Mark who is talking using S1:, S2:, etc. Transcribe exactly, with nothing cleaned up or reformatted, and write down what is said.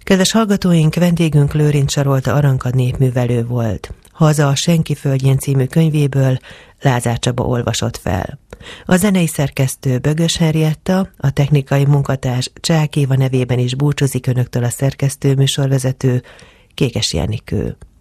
S1: Kedves hallgatóink, vendégünk Lőrinc Sarolta Aranka népművelő volt. Haza a Senki földjén című könyvéből Lázár Csaba olvasott fel. A zenei szerkesztő Bögös Henrietta, a technikai munkatárs Csák Éva nevében is búcsúzik önöktől a szerkesztő műsorvezető Kékesi Enikő.